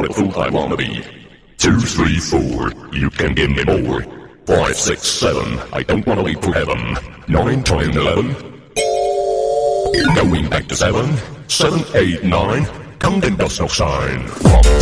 the fool I wanna be. 2, 3, 4, you can give me more. 5, 6, 7, I don't wanna leave for heaven. 9, 10, 11, going back to 7, 7, 8, 9, counting does no sign.